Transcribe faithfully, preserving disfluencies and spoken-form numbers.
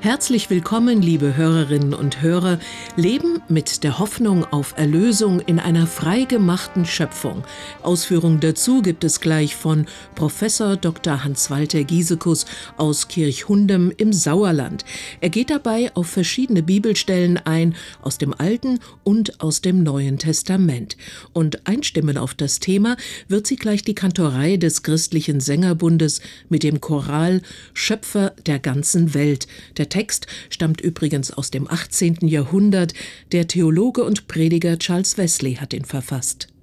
Herzlich willkommen, liebe Hörerinnen und Hörer. Leben mit der Hoffnung auf Erlösung in einer freigemachten Schöpfung. Ausführungen dazu gibt es gleich von Professor Doktor Hans-Walter Giesekus aus Kirchhundem im Sauerland. Er geht dabei auf verschiedene Bibelstellen ein, aus dem Alten und aus dem Neuen Testament. Und einstimmen auf das Thema wird sie gleich die Kantorei des Christlichen Sängerbundes mit dem Choral Schöpfer der ganzen Welt. Der Text stammt übrigens aus dem achtzehnten Jahrhundert. Der Theologe und Prediger Charles Wesley hat ihn verfasst.